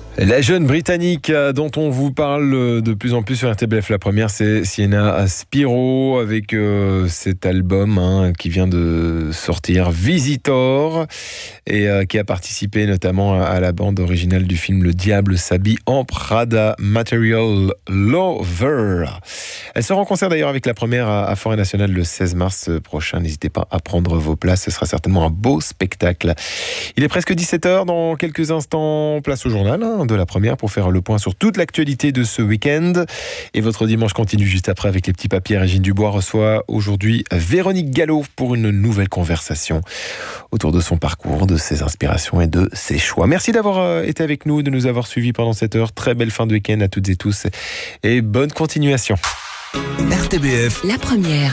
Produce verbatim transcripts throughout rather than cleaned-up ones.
La jeune Britannique dont on vous parle de plus en plus sur R T B F, la première, c'est Sienna Spiro avec euh, cet album hein, qui vient de sortir, Visitor, et euh, qui a participé notamment à la bande originale du film Le Diable s'habille en Prada, Material Lover. Elle sera en concert d'ailleurs avec la première à Forêt Nationale le seize mars prochain. N'hésitez pas à prendre vos places, ce sera certainement un beau spectacle. Il est presque dix-sept heures, dans quelques instants, place au journal hein, de la première pour faire le point sur toute l'actualité de ce week-end. Et votre dimanche continue juste après avec les petits papiers. Régine Dubois reçoit aujourd'hui Véronique Gallo pour une nouvelle conversation autour de son parcours, de ses inspirations et de ses choix. Merci d'avoir été avec nous, de nous avoir suivis pendant cette heure. Très belle fin de week-end à toutes et tous et bonne continuation. R T B F, la première.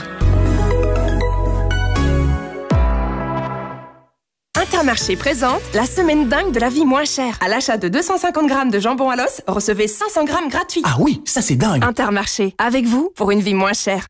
Intermarché présente la semaine dingue de la vie moins chère. À l'achat de deux cent cinquante grammes de jambon à l'os, recevez cinq cents grammes gratuits. Ah oui, ça c'est dingue. Intermarché, avec vous pour une vie moins chère.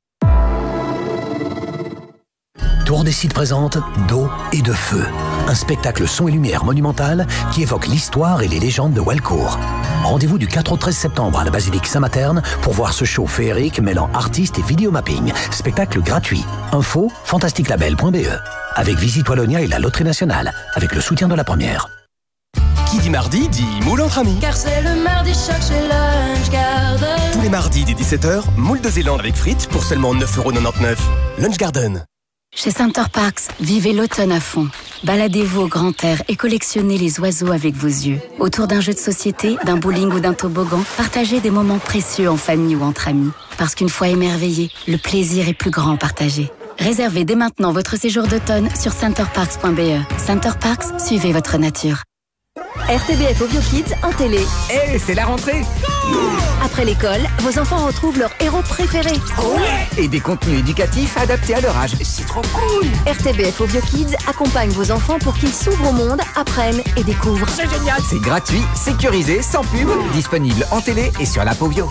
Tour des Sites présente d'eau et de feu. Un spectacle son et lumière monumental qui évoque l'histoire et les légendes de Walcourt. Rendez-vous du quatre au treize septembre à la basilique Saint-Materne pour voir ce show féerique mêlant artistes et vidéomapping. Spectacle gratuit. Info fantastique label point b e. Avec Visite Wallonia et la Loterie Nationale. Avec le soutien de la première. Qui dit mardi dit moule entre amis. Car c'est le mardi choc chez Lunch Garden. Tous les mardis dès dix-sept heures, moule de Zélande avec frites pour seulement neuf euros quatre-vingt-dix-neuf. Lunch Garden. Chez Center Parcs, vivez l'automne à fond. Baladez-vous au grand air et collectionnez les oiseaux avec vos yeux. Autour d'un jeu de société, d'un bowling ou d'un toboggan, partagez des moments précieux en famille ou entre amis. Parce qu'une fois émerveillé, le plaisir est plus grand partagé. Réservez dès maintenant votre séjour d'automne sur center parks point b e. Center Parcs, suivez votre nature. R T B F Ovio Kids en télé. Eh, hey, c'est la rentrée. Après l'école, vos enfants retrouvent leur héros préféré. Ouais. Et des contenus éducatifs adaptés à leur âge. C'est trop cool. R T B F Ovio Kids accompagne vos enfants pour qu'ils s'ouvrent au monde, apprennent et découvrent. C'est génial. C'est gratuit, sécurisé, sans pub, disponible en télé et sur l'app Ovio.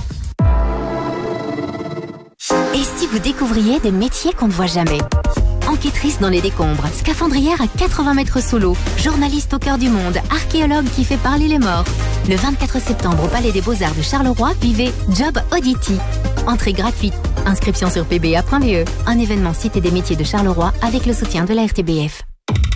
Et si vous découvriez des métiers qu'on ne voit jamais ? Enquêtrice dans les décombres, scaphandrière à quatre-vingts mètres sous l'eau, journaliste au cœur du monde, archéologue qui fait parler les morts. Le vingt-quatre septembre au Palais des Beaux-Arts de Charleroi, vivez Job Oddity. Entrée gratuite. Inscription sur p b a point b e. Un événement Cité des métiers de Charleroi avec le soutien de la R T B F.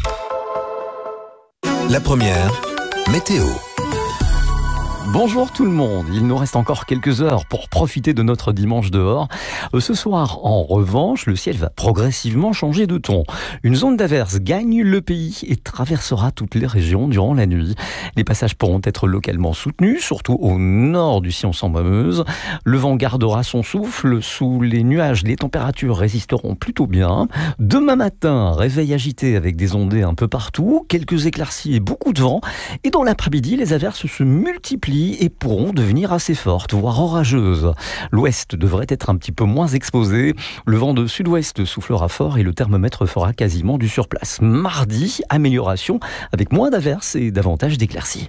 La première, météo. Bonjour tout le monde, il nous reste encore quelques heures pour profiter de notre dimanche dehors. Ce soir, en revanche, le ciel va progressivement changer de ton. Une zone d'averse gagne le pays et traversera toutes les régions durant la nuit. Les passages pourront être localement soutenus, surtout au nord du Sion-Sambre-Meuse. Le vent gardera son souffle. Sous les nuages, les températures résisteront plutôt bien. Demain matin, réveil agité avec des ondées un peu partout, quelques éclaircies et beaucoup de vent. Et dans l'après-midi, les averses se multiplient et pourront devenir assez fortes, voire orageuses. L'ouest devrait être un petit peu moins exposé. Le vent de sud-ouest soufflera fort et le thermomètre fera quasiment du surplace. Mardi, amélioration avec moins d'averses et davantage d'éclaircies.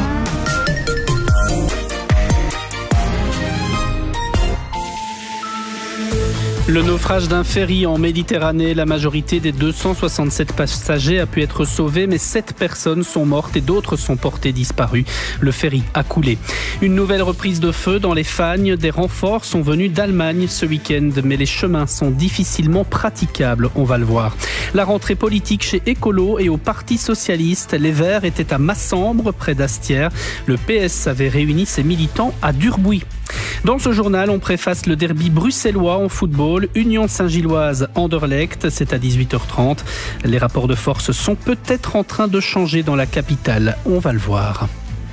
Le naufrage d'un ferry en Méditerranée, la majorité des deux cent soixante-sept passagers a pu être sauvée, mais sept personnes sont mortes et d'autres sont portées disparues. Le ferry a coulé. Une nouvelle reprise de feu dans les Fagnes. Des renforts sont venus d'Allemagne ce week-end, mais les chemins sont difficilement praticables, on va le voir. La rentrée politique chez Écolo et au Parti Socialiste. Les Verts étaient à Massembre, près d'Astières. Le P S avait réuni ses militants à Durbuy. Dans ce journal, on préface le derby bruxellois en football. Union Saint-Gilloise Anderlecht, c'est à dix-huit heures trente. Les rapports de force sont peut-être en train de changer dans la capitale. On va le voir.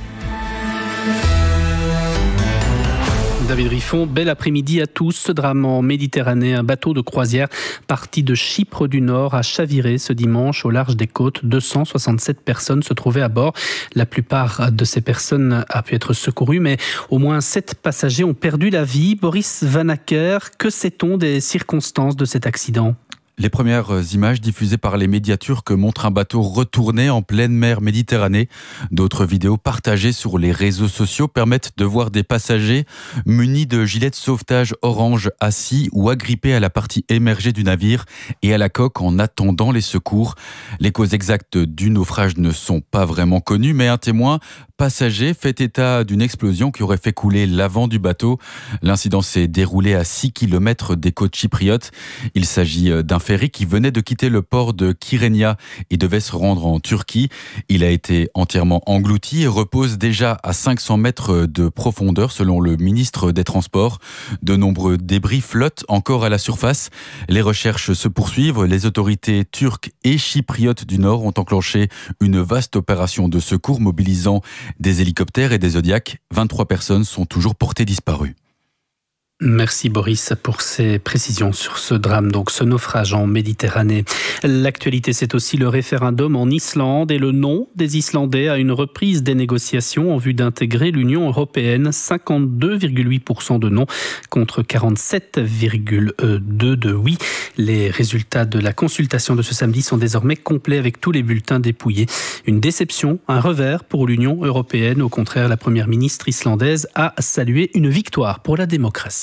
David Riffon, bel après-midi à tous. Ce drame en Méditerranée, un bateau de croisière parti de Chypre du Nord a chaviré ce dimanche au large des côtes. deux cent soixante-sept personnes se trouvaient à bord. La plupart de ces personnes a pu être secourues, mais au moins sept passagers ont perdu la vie. Boris Vanacker, que sait-on des circonstances de cet accident ? Les premières images diffusées par les médias turcs montrent un bateau retourné en pleine mer Méditerranée. D'autres vidéos partagées sur les réseaux sociaux permettent de voir des passagers munis de gilets de sauvetage orange assis ou agrippés à la partie émergée du navire et à la coque en attendant les secours. Les causes exactes du naufrage ne sont pas vraiment connues, mais un témoin passager fait état d'une explosion qui aurait fait couler l'avant du bateau. L'incident s'est déroulé à six kilomètres des côtes chypriotes. Il s'agit d'un ferry qui venait de quitter le port de Kyrenia et devait se rendre en Turquie. Il a été entièrement englouti et repose déjà à cinq cents mètres de profondeur selon le ministre des Transports. De nombreux débris flottent encore à la surface. Les recherches se poursuivent. Les autorités turques et chypriotes du Nord ont enclenché une vaste opération de secours mobilisant des hélicoptères et des Zodiacs. vingt-trois personnes sont toujours portées disparues. Merci Boris pour ces précisions sur ce drame, donc ce naufrage en Méditerranée. L'actualité, c'est aussi le référendum en Islande et le non des Islandais à une reprise des négociations en vue d'intégrer l'Union européenne. cinquante-deux virgule huit pour cent de non contre quarante-sept virgule deux pour cent de oui. Les résultats de la consultation de ce samedi sont désormais complets avec tous les bulletins dépouillés. Une déception, un revers pour l'Union européenne. Au contraire, la première ministre islandaise a salué une victoire pour la démocratie.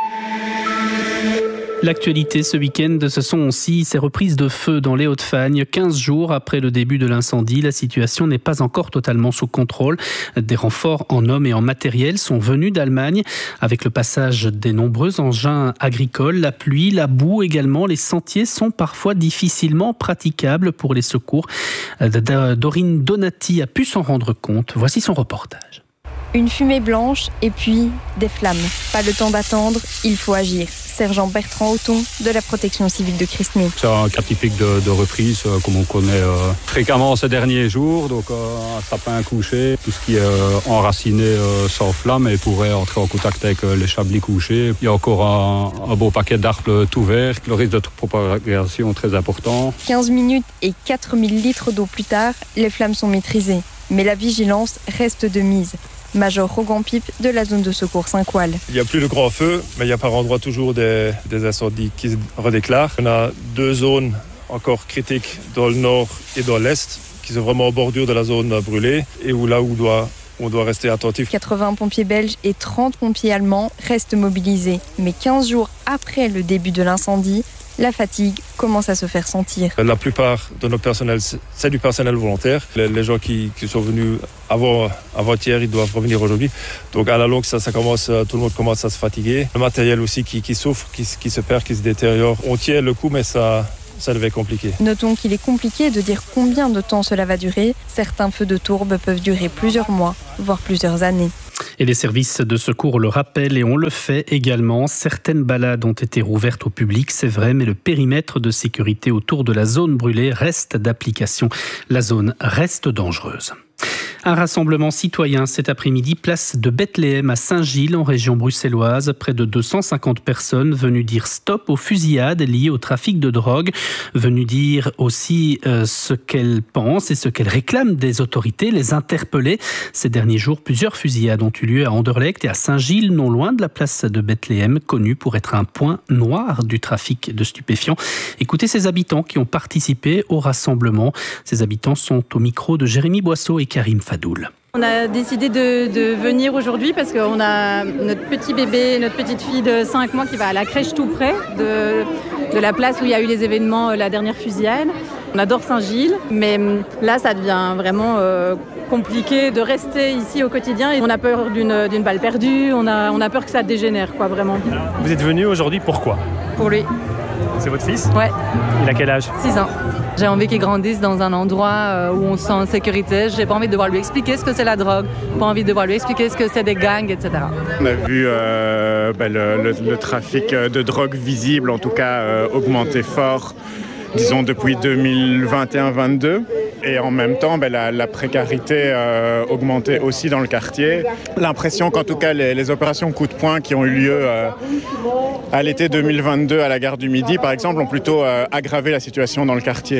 L'actualité ce week-end, ce sont aussi ces reprises de feu dans les Hauts-de-Fagne. quinze jours après le début de l'incendie, la situation n'est pas encore totalement sous contrôle. Des renforts en hommes et en matériel sont venus d'Allemagne. Avec le passage des nombreux engins agricoles, la pluie, la boue également, les sentiers sont parfois difficilement praticables pour les secours. Dorine Donati a pu s'en rendre compte. Voici son reportage. Une fumée blanche et puis des flammes. Pas le temps d'attendre, il faut agir. Sergent Bertrand Auton de la protection civile de Christny. C'est un cas typique de, de reprise euh, comme on connaît euh, fréquemment ces derniers jours. Donc euh, un sapin couché, tout ce qui est euh, enraciné euh, sans flamme et pourrait entrer en contact avec euh, les chablis couchés. Il y a encore un, un beau paquet d'arbres tout verts. Le risque de propagation très important. quinze minutes et quatre mille litres d'eau plus tard, les flammes sont maîtrisées. Mais la vigilance reste de mise. Major Rogan Pipe de la zone de secours Saint-Coal. Il n'y a plus de grands feux, mais il y a par endroits toujours des, des incendies qui se redéclarent. On a deux zones encore critiques dans le nord et dans l'est, qui sont vraiment en bordure de la zone brûlée, et où là où on doit, on doit rester attentif. quatre-vingts pompiers belges et trente pompiers allemands restent mobilisés. Mais quinze jours après le début de l'incendie, la fatigue commence à se faire sentir. La plupart de nos personnels, c'est du personnel volontaire. Les, les gens qui, qui sont venus avant, avant-hier, ils doivent revenir aujourd'hui. Donc à la longue, ça, ça commence, tout le monde commence à se fatiguer. Le matériel aussi qui, qui souffre, qui, qui se perd, qui se détériore. On tient le coup, mais ça... ça devait être compliqué. Notons qu'il est compliqué de dire combien de temps cela va durer. Certains feux de tourbe peuvent durer plusieurs mois, voire plusieurs années. Et les services de secours le rappellent et on le fait également. Certaines balades ont été rouvertes au public, c'est vrai, mais le périmètre de sécurité autour de la zone brûlée reste d'application. La zone reste dangereuse. Un rassemblement citoyen cet après-midi, place de Bethléem à Saint-Gilles, en région bruxelloise. Près de deux cent cinquante personnes venues dire stop aux fusillades liées au trafic de drogue, venues dire aussi euh, ce qu'elles pensent et ce qu'elles réclament des autorités, les interpeller. Ces derniers jours, plusieurs fusillades ont eu lieu à Anderlecht et à Saint-Gilles, non loin de la place de Bethléem, connue pour être un point noir du trafic de stupéfiants. Écoutez ces habitants qui ont participé au rassemblement. Ces habitants sont au micro de Jérémy Boisseau et Karim Fadoul. On a décidé de, de venir aujourd'hui parce qu'on a notre petit bébé, notre petite fille de cinq mois qui va à la crèche tout près de, de la place où il y a eu les événements, la dernière fusillade. On adore Saint-Gilles, mais là ça devient vraiment euh, compliqué de rester ici au quotidien. Et on a peur d'une, d'une balle perdue, on a, on a peur que ça dégénère, quoi, vraiment. Vous êtes venu aujourd'hui pourquoi ? Pour lui. C'est votre fils ? Ouais. Il a quel âge ? six ans. J'ai envie qu'il grandisse dans un endroit où on se sent en sécurité. J'ai pas envie de devoir lui expliquer ce que c'est la drogue, pas envie de devoir lui expliquer ce que c'est des gangs, et cetera. On a vu euh, bah, le, le, le trafic de drogue visible, en tout cas, euh, augmenter fort, disons depuis deux mille vingt et un vingt-deux. Et en même temps, bah, la, la précarité euh, augmentait aussi dans le quartier. L'impression qu'en tout cas, les, les opérations coup de poing qui ont eu lieu euh, à l'été deux mille vingt-deux à la gare du Midi, par exemple, ont plutôt euh, aggravé la situation dans le quartier.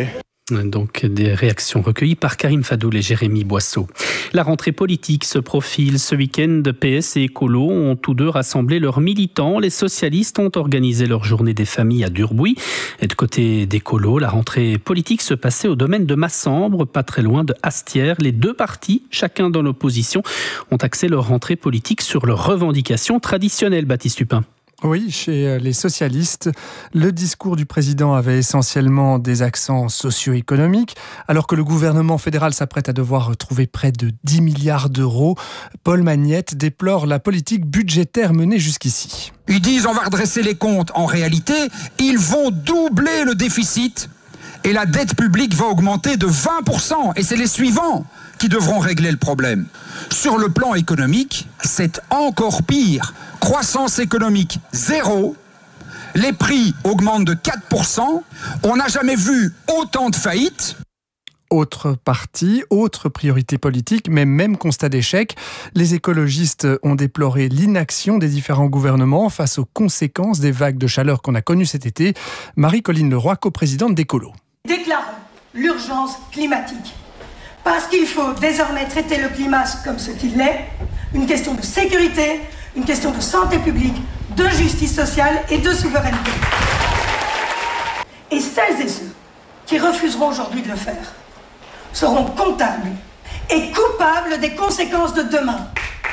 Donc des réactions recueillies par Karim Fadoul et Jérémy Boisseau. La rentrée politique se profile. Ce week-end, P S et Écolo ont tous deux rassemblé leurs militants. Les socialistes ont organisé leur journée des familles à Durbuy. Et de côté d'Écolo, la rentrée politique se passait au domaine de Massembre, pas très loin de Hastières. Les deux partis, chacun dans l'opposition, ont axé leur rentrée politique sur leurs revendications traditionnelles. Baptiste Hupin. Oui, chez les socialistes, le discours du président avait essentiellement des accents socio-économiques, alors que le gouvernement fédéral s'apprête à devoir trouver près de dix milliards d'euros. Paul Magnette déplore la politique budgétaire menée jusqu'ici. Ils disent on va redresser les comptes. En réalité, ils vont doubler le déficit et la dette publique va augmenter de vingt pour cent. Et c'est les suivants qui devront régler le problème. Sur le plan économique, c'est encore pire. Croissance économique zéro, les prix augmentent de quatre pour cent, on n'a jamais vu autant de faillites. Autre parti, autre priorité politique, mais même constat d'échec. Les écologistes ont déploré l'inaction des différents gouvernements face aux conséquences des vagues de chaleur qu'on a connues cet été. Marie-Colline Leroy, coprésidente d'Écolo. Déclarons l'urgence climatique. Parce qu'il faut désormais traiter le climat comme ce qu'il est, une question de sécurité, une question de santé publique, de justice sociale et de souveraineté. Et celles et ceux qui refuseront aujourd'hui de le faire seront comptables et coupables des conséquences de demain.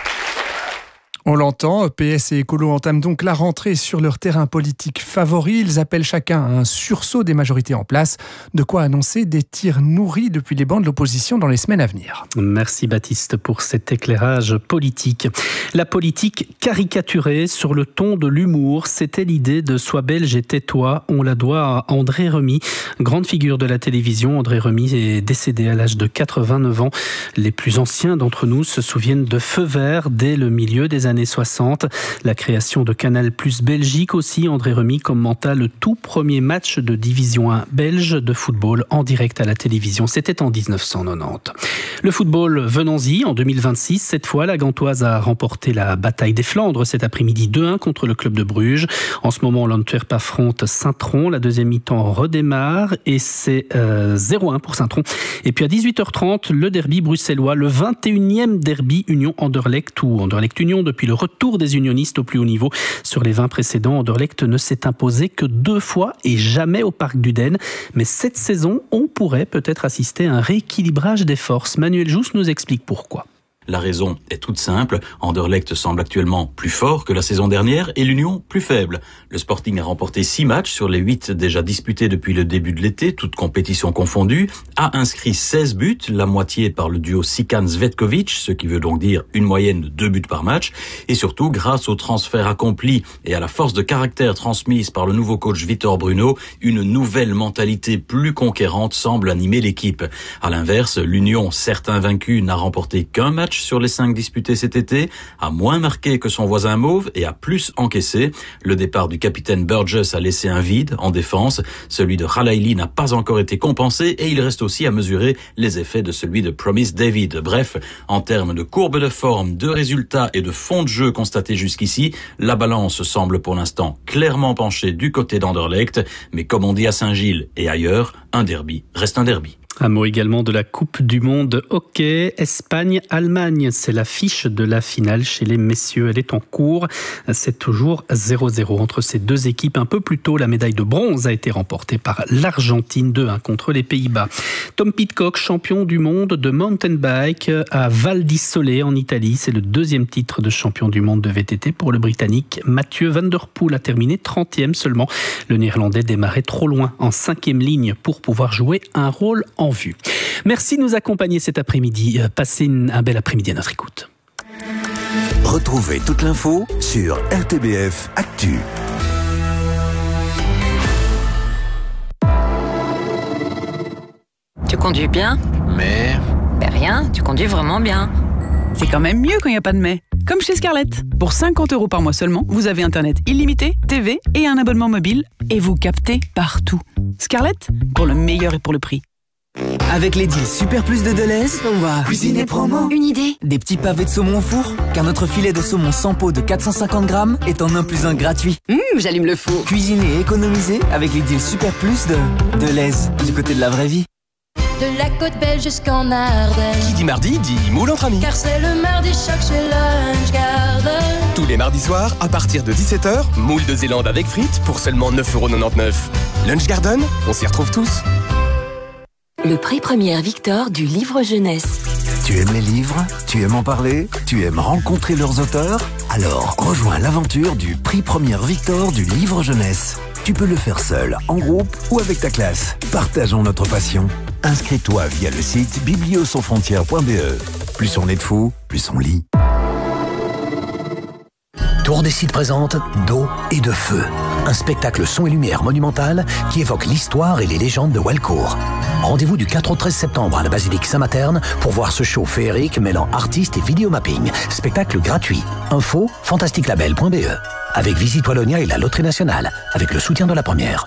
On l'entend, P S et Écolo entament donc la rentrée sur leur terrain politique favori. Ils appellent chacun à un sursaut des majorités en place, de quoi annoncer des tirs nourris depuis les bancs de l'opposition dans les semaines à venir. Merci Baptiste pour cet éclairage politique. La politique caricaturée sur le ton de l'humour, c'était l'idée de Sois belge et tais-toi. On la doit à André Remy, grande figure de la télévision. André Remy est décédé à l'âge de quatre-vingt-neuf ans. Les plus anciens d'entre nous se souviennent de Feu vert dès le milieu des années soixante. La création de Canal Plus Belgique aussi. André Remy commenta le tout premier match de Division un belge de football en direct à la télévision. C'était en dix-neuf cent quatre-vingt-dix. Le football, venons-y. En deux mille vingt-six, cette fois, la Gantoise a remporté la bataille des Flandres cet après-midi deux un contre le club de Bruges. En ce moment, l'Antwerp affronte Saint-Tron. La deuxième mi-temps redémarre et c'est euh, zéro un pour Saint-Tron. Et puis à dix-huit heures trente, le derby bruxellois, le vingt et unième derby Union-Anderlecht ou Anderlecht-Union depuis le retour des unionistes au plus haut niveau. Sur les vingt précédents, Anderlecht ne s'est imposé que deux fois et jamais au Parc d'Uden. Mais cette saison, on pourrait peut-être assister à un rééquilibrage des forces. Manuel Jousse nous explique pourquoi. La raison est toute simple. Anderlecht semble actuellement plus fort que la saison dernière et l'Union plus faible. Le Sporting a remporté six matchs sur les huit déjà disputés depuis le début de l'été, toutes compétitions confondues, a inscrit seize buts, la moitié par le duo Sikan-Zvetkovic, ce qui veut donc dire une moyenne de deux buts par match, et surtout grâce au transfert accompli et à la force de caractère transmise par le nouveau coach Vitor Bruno, une nouvelle mentalité plus conquérante semble animer l'équipe. À l'inverse, l'Union, certes invaincue, n'a remporté qu'un match sur les cinq disputés cet été, a moins marqué que son voisin mauve et a plus encaissé. Le départ du capitaine Burgess a laissé un vide en défense. Celui de Khalaili n'a pas encore été compensé et il reste aussi à mesurer les effets de celui de Promise David. Bref, en termes de courbe de forme, de résultats et de fond de jeu constatés jusqu'ici, la balance semble pour l'instant clairement penchée du côté d'Anderlecht. Mais comme on dit à Saint-Gilles et ailleurs, un derby reste un derby. Un mot également de la Coupe du Monde hockey, Espagne-Allemagne. C'est l'affiche de la finale chez les messieurs. Elle est en cours. C'est toujours zéro zéro entre ces deux équipes. Un peu plus tôt, la médaille de bronze a été remportée par l'Argentine deux un contre les Pays-Bas. Tom Pidcock, champion du monde de mountain bike à Val di Sole en Italie. C'est le deuxième titre de champion du monde de V T T pour le Britannique. Mathieu Van Der Poel a terminé trentième seulement. Le Néerlandais démarrait trop loin en cinquième ligne pour pouvoir jouer un rôle en vue. Merci de nous accompagner cet après-midi. Passez un bel après-midi à notre écoute. Retrouvez toute l'info sur R T B F Actu. Tu conduis bien? Mais... Ben rien, tu conduis vraiment bien. C'est quand même mieux quand il n'y a pas de mais. Comme chez Scarlett. Pour cinquante euros par mois seulement, vous avez Internet illimité, T V et un abonnement mobile. Et vous captez partout. Scarlett, pour le meilleur et pour le prix. Avec les deals Super Plus de Deleuze, on va cuisiner promo. Une idée. Des petits pavés de saumon au four, car notre filet de saumon sans peau de quatre cent cinquante grammes est en un plus un gratuit. Hum, j'allume le four. Cuisiner et économiser avec les deals Super Plus de Deleuze, du côté de la vraie vie. de la côte belge jusqu'en Ardennes. Qui dit mardi dit moule entre amis. Car c'est le mardi choc chez Lunch Garden. Tous les mardis soirs, à partir de dix-sept heures, moule de Zélande avec frites pour seulement neuf euros quatre-vingt-dix-neuf. Lunch Garden, on s'y retrouve tous. Le prix Première Victor du livre jeunesse. Tu aimes les livres? Tu aimes en parler? Tu aimes rencontrer leurs auteurs? Alors, rejoins l'aventure du prix Première Victor du livre jeunesse. Tu peux le faire seul, en groupe ou avec ta classe. Partageons notre passion. Inscris-toi via le site biblio sans frontières point b e. Plus on est de fous, plus on lit. Tour des Sites présente d'eau et de feu. Un spectacle son et lumière monumental qui évoque l'histoire et les légendes de Walcourt. Rendez-vous du quatre au treize septembre à la basilique Saint-Materne pour voir ce show féerique mêlant artistes et vidéomapping. Spectacle gratuit. Info fantastique label point b e. Avec Visite Wallonia et la Loterie Nationale. Avec le soutien de la Première.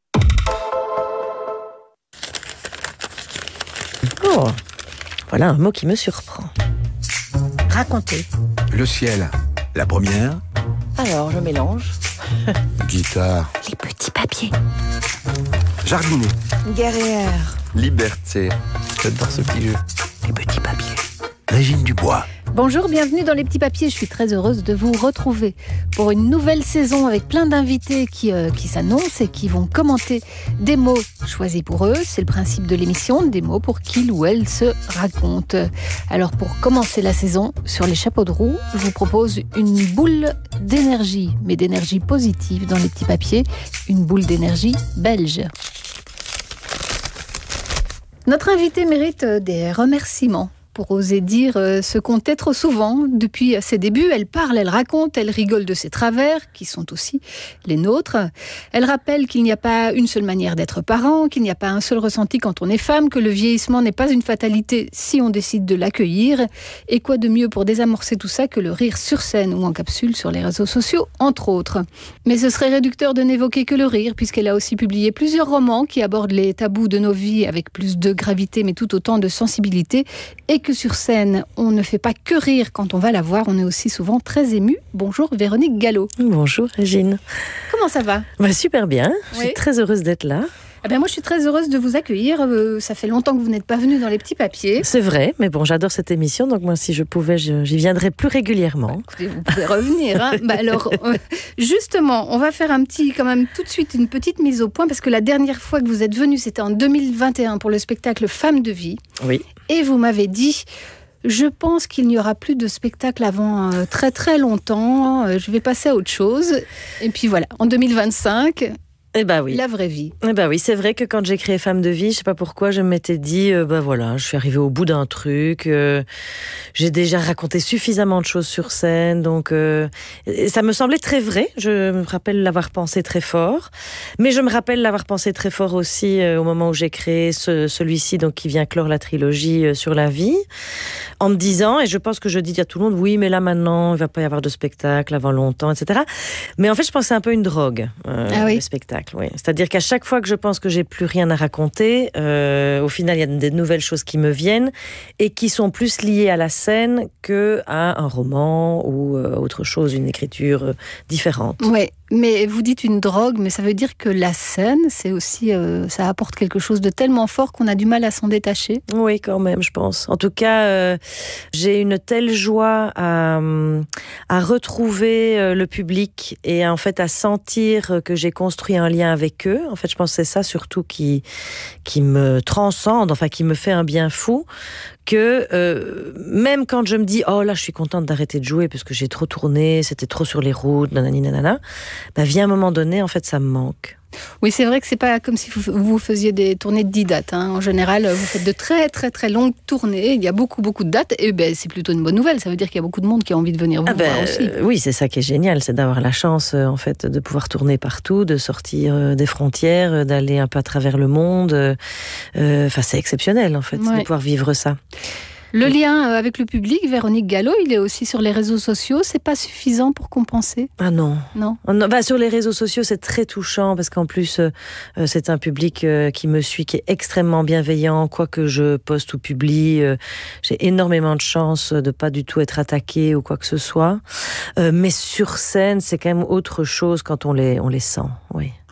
Oh, voilà un mot qui me surprend. Raconter. Le ciel. La Première. Alors, je mélange. Guitare. Les petits papiers. Jardiner. Guerrière. Liberté. J'adore ce petit jeu. Les petits papiers. Régine Dubois. Bonjour, bienvenue dans Les Petits Papiers. Je suis très heureuse de vous retrouver pour une nouvelle saison avec plein d'invités qui, euh, qui s'annoncent et qui vont commenter des mots choisis pour eux. C'est le principe de l'émission, des mots pour qu'ils ou elles se racontent. Alors pour commencer la saison, sur les chapeaux de roue, je vous propose une boule d'énergie, mais d'énergie positive dans Les Petits Papiers, une boule d'énergie belge. Notre invité mérite des remerciements pour oser dire ce qu'on tait trop souvent. Depuis ses débuts, elle parle, elle raconte, elle rigole de ses travers, qui sont aussi les nôtres. Elle rappelle qu'il n'y a pas une seule manière d'être parent, qu'il n'y a pas un seul ressenti quand on est femme, que le vieillissement n'est pas une fatalité si on décide de l'accueillir. Et quoi de mieux pour désamorcer tout ça que le rire sur scène ou en capsule sur les réseaux sociaux, entre autres. Mais ce serait réducteur de n'évoquer que le rire, puisqu'elle a aussi publié plusieurs romans qui abordent les tabous de nos vies avec plus de gravité, mais tout autant de sensibilité, et que sur scène, on ne fait pas que rire quand on va la voir, on est aussi souvent très ému. Bonjour Véronique Gallo. Bonjour Régine. Comment ça va? Bah, super bien, je oui. suis très heureuse d'être là. Eh ben moi, je suis très heureuse de vous accueillir. Euh, ça fait longtemps que vous n'êtes pas venu dans Les Petits Papiers. C'est vrai, mais bon, j'adore cette émission, donc moi, si je pouvais, je, j'y viendrais plus régulièrement. Bah, écoutez, vous pouvez revenir. Hein. bah, alors, euh, justement, on va faire un petit, quand même, tout de suite, une petite mise au point, parce que la dernière fois que vous êtes venu, c'était en deux mille vingt et un pour le spectacle Femmes de vie. Oui. Et vous m'avez dit... Je pense qu'il n'y aura plus de spectacle avant euh, très très longtemps. Euh, je vais passer à autre chose. Et puis voilà, en deux mille vingt-cinq... Eh ben oui. La vraie vie. Eh ben oui, c'est vrai que quand j'ai créé Femmes de vie, je sais pas pourquoi, je m'étais dit, euh, ben voilà, je suis arrivée au bout d'un truc. Euh, j'ai déjà raconté suffisamment de choses sur scène, donc euh, ça me semblait très vrai. Je me rappelle l'avoir pensé très fort, mais je me rappelle l'avoir pensé très fort aussi euh, au moment où j'ai créé ce, celui-ci, donc qui vient clore la trilogie euh, sur la vie, en me disant, et je pense que je dis à tout le monde, oui, mais là maintenant, il va pas y avoir de spectacle avant longtemps, et cetera. Mais en fait, je pense que c'est un peu une drogue, euh, ah oui. le spectacle. Oui. C'est-à-dire qu'à chaque fois que je pense que j'ai plus rien à raconter, euh, au final, il y a des nouvelles choses qui me viennent et qui sont plus liées à la scène qu'à un roman ou euh, autre chose, une écriture euh, différente. Oui, mais vous dites une drogue, mais ça veut dire que la scène, c'est aussi, euh, ça apporte quelque chose de tellement fort qu'on a du mal à s'en détacher. Oui, quand même, je pense. En tout cas, euh, j'ai une telle joie à, à retrouver euh, le public et en fait à sentir que j'ai construit un lien avec eux. En fait, je pense que c'est ça surtout qui, qui me transcende, enfin qui me fait un bien fou, que euh, même quand je me dis « Oh là, je suis contente d'arrêter de jouer parce que j'ai trop tourné, c'était trop sur les routes, nanani nanana », bah, vient un moment donné, en fait, ça me manque. Oui, c'est vrai que c'est pas comme si vous, vous faisiez des tournées de dix dates. Hein. En général, vous faites de très très très longues tournées. Il y a beaucoup beaucoup de dates et ben c'est plutôt une bonne nouvelle. Ça veut dire qu'il y a beaucoup de monde qui a envie de venir vous ah ben, voir aussi. Euh, oui, c'est ça qui est génial, c'est d'avoir la chance euh, en fait de pouvoir tourner partout, de sortir euh, des frontières, euh, d'aller un peu à travers le monde. Enfin, euh, c'est exceptionnel en fait ouais. de pouvoir vivre ça. Le lien avec le public, Véronique Gallo, il est aussi sur les réseaux sociaux. C'est pas suffisant pour compenser? Ah non. Non. non bah, sur les réseaux sociaux, c'est très touchant parce qu'en plus, euh, c'est un public euh, qui me suit, qui est extrêmement bienveillant. Quoi que je poste ou publie, euh, j'ai énormément de chance de pas du tout être attaquée ou quoi que ce soit. Euh, mais sur scène, c'est quand même autre chose quand on les, on les sent. Oui. Ouais.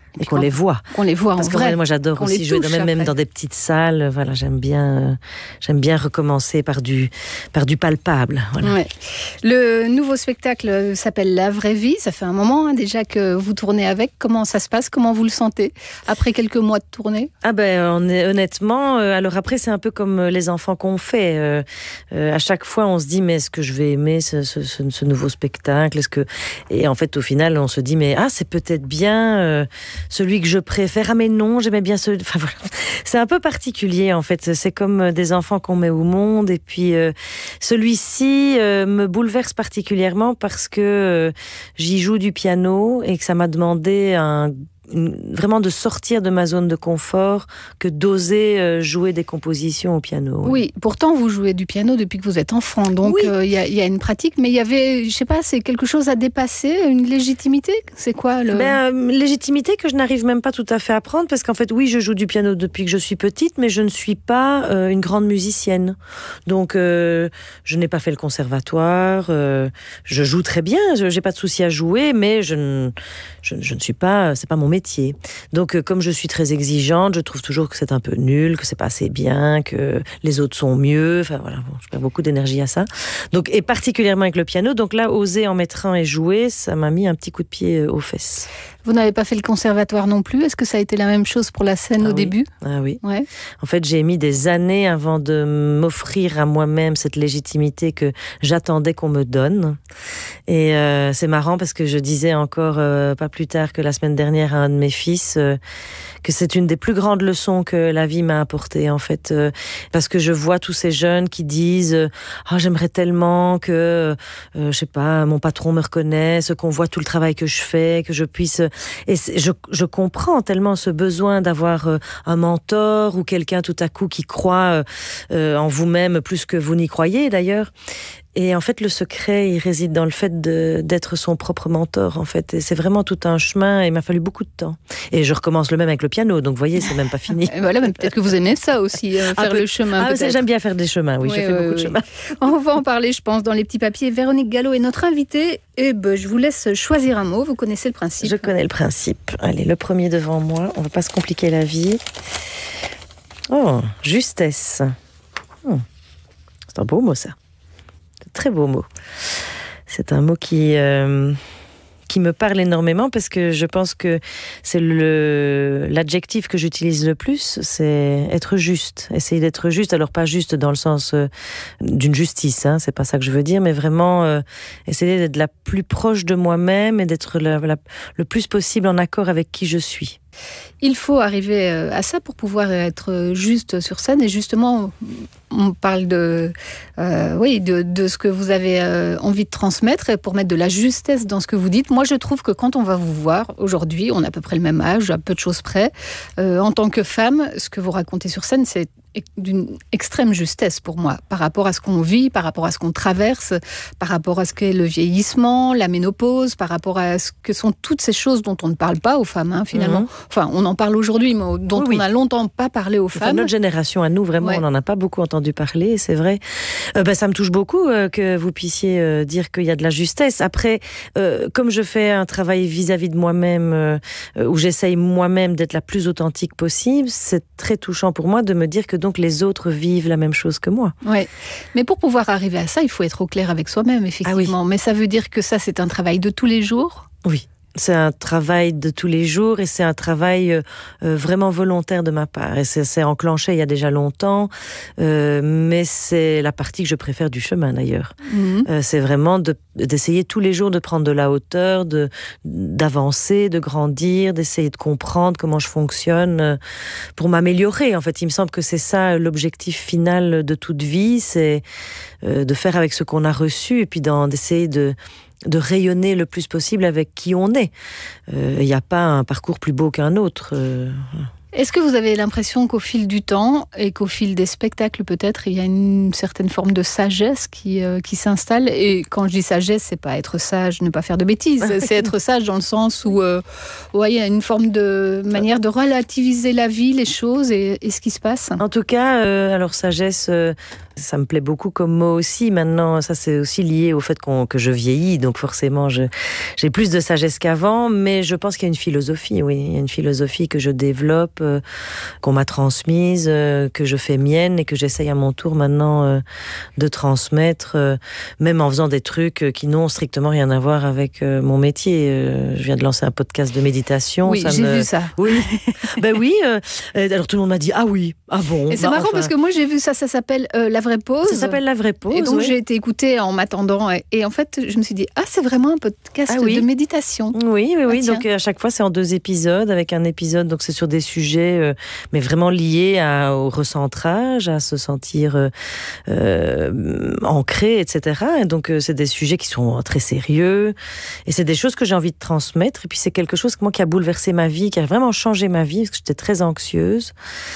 et qu'on les voit. Qu'on les voit Parce en que vrai. Moi, j'adore qu'on aussi jouer dans, même, même dans des petites salles. Voilà, j'aime bien, euh, j'aime bien recommencer par du, par du palpable. Voilà. Ouais. Le nouveau spectacle s'appelle La vraie vie. Ça fait un moment hein, déjà que vous tournez avec. Comment ça se passe? Comment vous le sentez après quelques mois de tournée? Ah ben, on est, honnêtement, euh, alors après, c'est un peu comme les enfants qu'on fait. Euh, euh, à chaque fois, on se dit, mais est-ce que je vais aimer ce, ce, ce, ce nouveau spectacle? Est-ce que... Et en fait, au final, on se dit, mais ah, c'est peut-être bien euh, celui que je préfère. Ah, mais non, j'aimais bien celui... Enfin, voilà. C'est un peu particulier, en fait. C'est comme des enfants qu'on met au monde. Et puis, euh, celui-ci euh, me bouleverse particulièrement parce que euh, j'y joue du piano et que ça m'a demandé un... vraiment de sortir de ma zone de confort que d'oser jouer des compositions au piano. Oui, pourtant vous jouez du piano depuis que vous êtes enfant, donc il oui. euh, y, y a une pratique, mais il y avait, je sais pas, c'est quelque chose à dépasser, une légitimité? C'est quoi le... Ben, euh, légitimité que je n'arrive même pas tout à fait à prendre, parce qu'en fait, oui, je joue du piano depuis que je suis petite, mais je ne suis pas euh, une grande musicienne. Donc, euh, je n'ai pas fait le conservatoire, euh, je joue très bien, je n'ai pas de souci à jouer, mais je ne, je, je ne suis pas, c'est pas mon métier. Donc, euh, comme je suis très exigeante, je trouve toujours que c'est un peu nul, que c'est pas assez bien, que les autres sont mieux. Enfin voilà, bon, je perds beaucoup d'énergie à ça. Donc, et particulièrement avec le piano. Donc là, oser en mettre un et jouer, ça m'a mis un petit coup de pied aux fesses. Vous n'avez pas fait le conservatoire non plus. Est-ce que ça a été la même chose pour la scène ah au oui. début? Ah oui. Ouais. En fait, j'ai mis des années avant de m'offrir à moi-même cette légitimité que j'attendais qu'on me donne. Et euh, c'est marrant parce que je disais encore euh, pas plus tard que la semaine dernière à un de mes fils euh, que c'est une des plus grandes leçons que la vie m'a apportées, en fait. Euh, parce que je vois tous ces jeunes qui disent euh, « Ah, j'aimerais tellement que, euh, je sais pas, mon patron me reconnaisse, qu'on voit tout le travail que je fais, que je puisse... » Et je, je comprends tellement ce besoin d'avoir euh, un mentor ou quelqu'un tout à coup qui croit euh, en vous-même plus que vous n'y croyez, d'ailleurs. Et en fait, le secret, il réside dans le fait de, d'être son propre mentor, en fait. Et c'est vraiment tout un chemin, et il m'a fallu beaucoup de temps. Et je recommence le même avec le piano, donc vous voyez, c'est même pas fini. Et voilà, mais peut-être que vous aimez ça aussi, euh, faire le chemin. Ah, j'aime bien faire des chemins, oui, oui j'ai fait oui, beaucoup oui. de chemins. On va en parler, je pense, dans les petits papiers. Véronique Gallo est notre invitée, et ben, je vous laisse choisir un mot. Vous connaissez le principe? Je connais le principe. Allez, le premier devant moi, on va pas se compliquer la vie. Oh, justesse. Hmm. C'est un beau mot, ça. Très beau mot. C'est un mot qui, euh, qui me parle énormément parce que je pense que c'est le, l'adjectif que j'utilise le plus, c'est être juste. Essayer d'être juste, alors pas juste dans le sens euh, d'une justice, hein, c'est pas ça que je veux dire, mais vraiment euh, essayer d'être la plus proche de moi-même et d'être la, la, le plus possible en accord avec qui je suis. Il faut arriver à ça pour pouvoir être juste sur scène. Et justement, on parle de, euh, oui, de, de ce que vous avez euh, envie de transmettre et pour mettre de la justesse dans ce que vous dites. Moi, je trouve que quand on va vous voir, aujourd'hui, on a à peu près le même âge, à peu de choses près. Euh, en tant que femme, ce que vous racontez sur scène, c'est d'une extrême justesse pour moi, par rapport à ce qu'on vit, par rapport à ce qu'on traverse, par rapport à ce qu'est le vieillissement, la ménopause, par rapport à ce que sont toutes ces choses dont on ne parle pas aux femmes, hein, finalement. Mmh. Enfin, on en parle aujourd'hui, mais dont oui, on n'a longtemps pas parlé aux enfin, femmes. Notre génération, à nous, vraiment, ouais. on n'en a pas beaucoup entendu parler, c'est vrai. Euh, bah, ça me touche beaucoup euh, que vous puissiez euh, dire qu'il y a de la justesse. Après, euh, comme je fais un travail vis-à-vis de moi-même, euh, où j'essaye moi-même d'être la plus authentique possible, c'est très touchant pour moi de me dire que donc les autres vivent la même chose que moi. Ouais. Mais pour pouvoir arriver à ça, il faut être au clair avec soi-même, effectivement. Ah oui. Mais ça veut dire que ça, c'est un travail de tous les jours ? Oui. C'est un travail de tous les jours et c'est un travail euh, vraiment volontaire de ma part. Et c'est, c'est enclenché il y a déjà longtemps, euh, mais c'est la partie que je préfère du chemin d'ailleurs. Mmh. Euh, c'est vraiment de, d'essayer tous les jours de prendre de la hauteur, de, d'avancer, de grandir, d'essayer de comprendre comment je fonctionne euh, pour m'améliorer. En fait, il me semble que c'est ça l'objectif final de toute vie, c'est euh, de faire avec ce qu'on a reçu et puis d'en, d'essayer de de rayonner le plus possible avec qui on est. Il euh, n'y a pas un parcours plus beau qu'un autre. Euh... Est-ce que vous avez l'impression qu'au fil du temps et qu'au fil des spectacles peut-être, il y a une certaine forme de sagesse qui, euh, qui s'installe? Et quand je dis sagesse, c'est pas être sage, ne pas faire de bêtises, c'est être sage dans le sens où euh, ouais, il y a une forme de manière de relativiser la vie, les choses et, et ce qui se passe. En tout cas, euh, alors sagesse... Euh... Ça me plaît beaucoup comme mot aussi. Maintenant, ça c'est aussi lié au fait qu'on, que je vieillis, donc forcément je, j'ai plus de sagesse qu'avant, mais je pense qu'il y a une philosophie, oui. Il y a une philosophie que je développe, euh, qu'on m'a transmise, euh, que je fais mienne et que j'essaye à mon tour maintenant euh, de transmettre, euh, même en faisant des trucs qui n'ont strictement rien à voir avec euh, mon métier. Euh, je viens de lancer un podcast de méditation. Oui, ça j'ai me... vu ça. Oui, ben oui. Euh, alors tout le monde m'a dit, ah oui, ah bon. Et c'est bah, marrant enfin... parce que moi j'ai vu ça, ça s'appelle euh, La Vraie Pause. Ça s'appelle La Vraie Pause. Et donc oui. j'ai été écoutée en m'attendant. Et, et en fait, je me suis dit, ah, c'est vraiment un podcast ah, oui. de méditation. Oui, oui, oui. Ah, donc à chaque fois, c'est en deux épisodes, avec un épisode, donc c'est sur des sujets, euh, mais vraiment liés à, au recentrage, à se sentir euh, euh, ancré, et cetera. Et donc euh, c'est des sujets qui sont très sérieux. Et c'est des choses que j'ai envie de transmettre. Et puis c'est quelque chose moi, qui a bouleversé ma vie, qui a vraiment changé ma vie, parce que j'étais très anxieuse.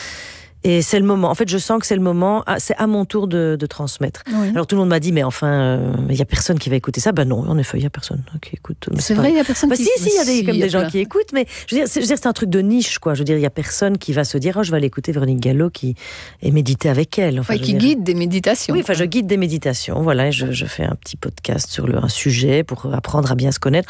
Et c'est le moment. En fait, je sens que c'est le moment. C'est à mon tour de, de transmettre. Oui. Alors tout le monde m'a dit, mais enfin, il euh, y a personne qui va écouter ça. Ben non, en effet, il y a personne qui écoute. C'est, c'est pas... vrai, il y a personne bah, qui. Si, si, il y a des, si, comme y a des gens plein. qui écoutent, mais je veux dire, c'est, je veux dire, c'est un truc de niche, quoi. Je veux dire, il y a personne qui va se dire, oh, je vais aller écouter Véronique Gallo qui est méditée avec elle. Enfin, ouais, qui dire... guide des méditations. Oui, enfin, je guide des méditations. Voilà, je, je fais un petit podcast sur le, un sujet pour apprendre à bien se connaître.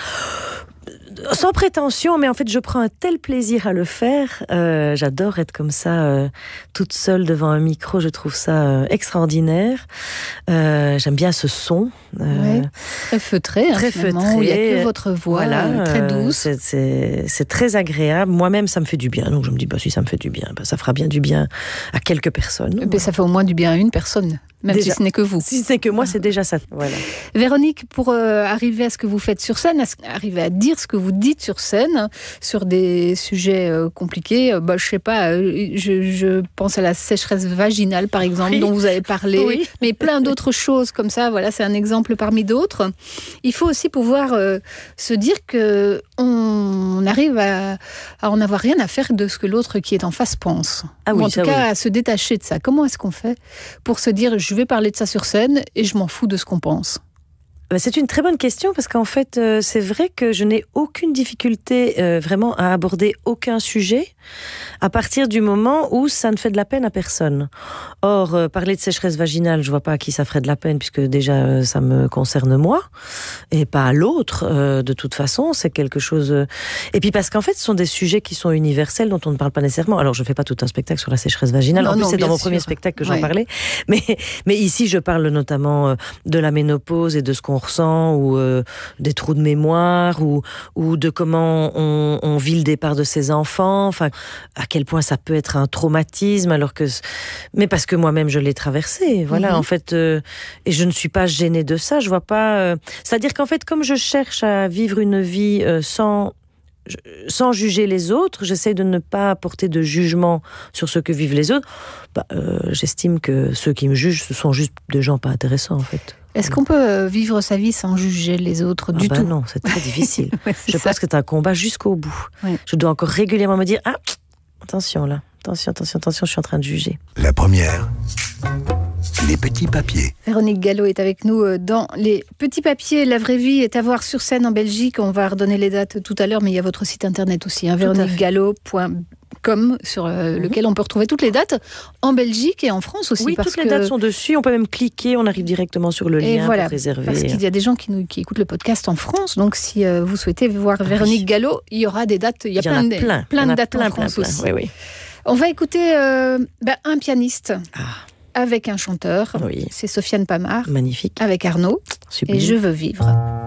Sans prétention, mais en fait, je prends un tel plaisir à le faire. Euh, j'adore être comme ça, euh, toute seule devant un micro. Je trouve ça euh, extraordinaire. Euh, j'aime bien ce son. Euh, ouais, très feutré, très hein, feutré. Il n'y a que votre voix, voilà, euh, très douce. C'est, c'est, c'est très agréable. Moi-même, ça me fait du bien. Donc, je me dis, bah, si ça me fait du bien, bah, ça fera bien du bien à quelques personnes. Mais ça fait au moins du bien à une personne. Même déjà, si ce n'est que vous. Si ce n'est que moi, c'est déjà ça. Voilà. Véronique, pour euh, arriver à ce que vous faites sur scène, à arriver à dire ce que vous dites sur scène, sur des sujets euh, compliqués, euh, bah, je ne sais pas, euh, je, je pense à la sécheresse vaginale, par exemple, oui. dont vous avez parlé, oui. mais plein d'autres choses comme ça. Voilà, c'est un exemple parmi d'autres. Il faut aussi pouvoir euh, se dire qu'on arrive à, à en avoir rien à faire de ce que l'autre qui est en face pense. Ah Ou oui, en tout cas, oui. à se détacher de ça. Comment est-ce qu'on fait pour se dire, je vais parler de ça sur scène et je m'en fous de ce qu'on pense? C'est une très bonne question parce qu'en fait, euh, c'est vrai que je n'ai aucune difficulté euh, vraiment à aborder aucun sujet à partir du moment où ça ne fait de la peine à personne. Or, euh, parler de sécheresse vaginale, je vois pas à qui ça ferait de la peine puisque déjà euh, ça me concerne moi et pas à l'autre. Euh, de toute façon, c'est quelque chose. Euh... Et puis parce qu'en fait, ce sont des sujets qui sont universels dont on ne parle pas nécessairement. Alors, je fais pas tout un spectacle sur la sécheresse vaginale. Non, en plus, non, c'est dans mon sûr. premier spectacle que j'en ouais. parlais. Mais mais ici, je parle notamment euh, de la ménopause et de ce qu'on ressent ou euh, des trous de mémoire ou ou de comment on, on vit le départ de ses enfants, enfin à quel point ça peut être un traumatisme alors que mais parce que moi-même je l'ai traversé, voilà mm-hmm. en fait euh, et je ne suis pas gênée de ça, je vois pas euh, c'est-à-dire qu'en fait comme je cherche à vivre une vie euh, sans sans juger les autres, j'essaie de ne pas apporter de jugement sur ce que vivent les autres. Bah, euh, j'estime que ceux qui me jugent, ce sont juste des gens pas intéressants, en fait. Est-ce qu'on peut vivre sa vie sans juger les autres du ah bah tout? Non, c'est très difficile. ouais, Je ça. pense que c'est un combat jusqu'au bout. Ouais. Je dois encore régulièrement me dire « Ah, attention là, attention, attention, attention, je suis en train de juger. » La première, les petits papiers. Véronique Gallo est avec nous dans les petits papiers. La vraie vie est à voir sur scène en Belgique. On va redonner les dates tout à l'heure, mais il y a votre site internet aussi, hein, véronique gallo point com, sur euh, mm-hmm. lequel on peut retrouver toutes les dates en Belgique et en France aussi. Oui, parce toutes les que... dates sont dessus. On peut même cliquer, on arrive directement sur le et lien voilà, pour réserver. Parce qu'il y a des gens qui, nous, qui écoutent le podcast en France. Donc, si euh, vous souhaitez voir ah, Véronique oui. Gallo, il y aura des dates. Il y a, il y plein, en a de, plein. plein de dates plein, en plein, France plein, aussi. Oui, oui. On va écouter euh, bah, un pianiste. Ah. Avec un chanteur, oui. c'est Sofiane Pamart. Magnifique. Avec Arnaud. Sublime. Et Je veux vivre.